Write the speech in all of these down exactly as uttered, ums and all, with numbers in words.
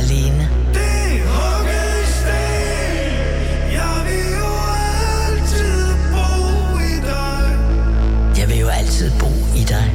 alene. Jeg vil jo altid bo i dig.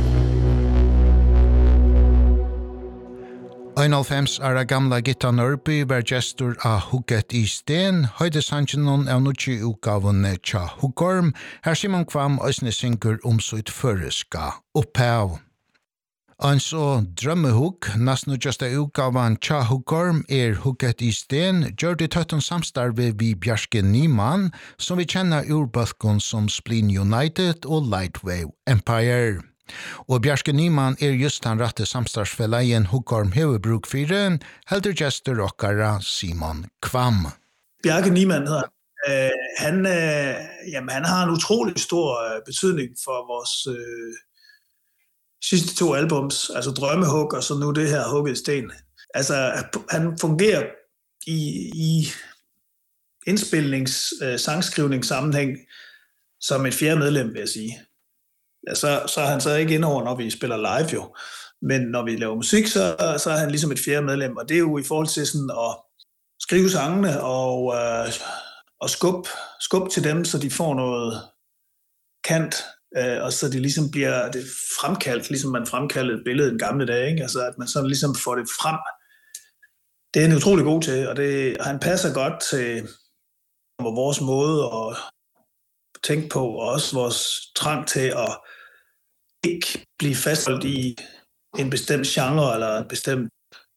einoghalvfems er gamla Gitta Nørby var gestor av Hugget i sten, høyde sannsjonen av nutje utgavene tja Huggorm, her Simon Kvam òsne synker om sitt føreska opphav. En så drømmehugg, nesten just av utgaven tja Huggorm er Hugget i sten, gjør det tøtten samstarve vi Bjarke Nyman, som vi kjenner urbøtkon som Spleen United og Lightwave Empire. Og Bjarke Nyman er just han rette samstartsfelleien Huggorm Hevebruk fire, helder gestor okkara Simon Kvam. Bjarke Nyman hedder han. Uh, han, uh, jamen, han har en utrolig stor uh, betydning for vores uh, sidste to albums, altså Drømmehug og så nu det her Hugget i sten. Altså, han fungerer i, i indspilnings, uh, sangskrivningssammenhæng som et fjerde medlem, vil jeg sige. Ja, så, så er han så ikke indover, når vi spiller live jo. Men når vi laver musik, så, så er han ligesom et fjerde medlem. Og det er jo i forhold til sådan at skrive sangene og, øh, og skub, skub til dem, så de får noget kant. Øh, og så de ligesom bliver det fremkaldt, ligesom man fremkaldede et billede en gamle dag. Ikke? Altså at man sådan ligesom får det frem. Det er han utrolig god til, og det, han passer godt til vores måde at tænke på, og også vores trang til at ikke blive fastholdt i en bestemt genre eller et bestemt,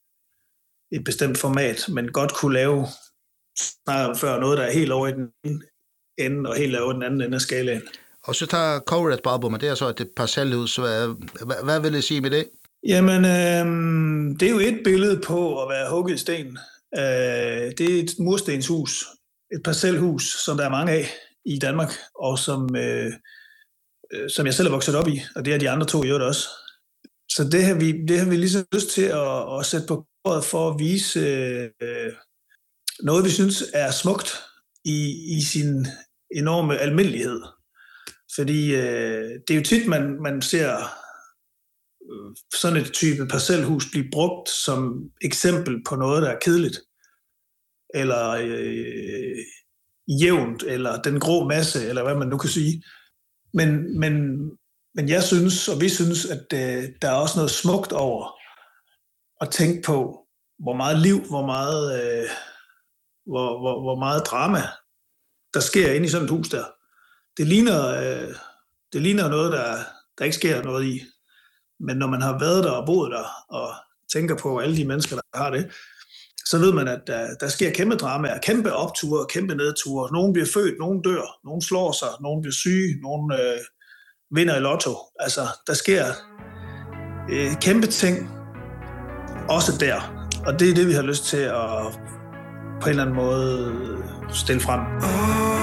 et bestemt format, men godt kunne lave snart før noget, der er helt over i den ende og helt over i den anden ende af skalaen. Og så tager coveret på albumet, det er så et parcelhus. Hvad, hvad vil jeg sige med det? Jamen, øh, det er jo et billede på at være hugget i sten. Øh, det er et murstenshus, et parcelhus, som der er mange af i Danmark, og som, øh, som jeg selv er vokset op i, og det er de andre to i øvrigt også. Så det har vi, det har vi ligesom lyst til at, at sætte på bordet for at vise øh, noget, vi synes er smukt i, i sin enorme almindelighed. Fordi øh, det er jo tit, man, man ser øh, sådan et type parcelhus blive brugt som eksempel på noget, der er kedeligt. Eller øh, jævnt, eller den grå masse, eller hvad man nu kan sige. Men, men, men jeg synes, og vi synes, at øh, der er også noget smukt over at tænke på, hvor meget liv, hvor meget, øh, hvor, hvor, hvor meget drama, der sker inde i sådan et hus der. Det ligner, øh, det ligner noget, der, der ikke sker noget i. Men når man har været der og boet der, og tænker på alle de mennesker, der har det, så ved man, at der, der sker kæmpe dramaer, kæmpe opture, kæmpe nedture. Nogen bliver født, nogen dør, nogen slår sig, nogen bliver syge, nogen øh, vinder i lotto. Altså, der sker øh, kæmpe ting, også der. Og det er det, vi har lyst til at på en eller anden måde stille frem.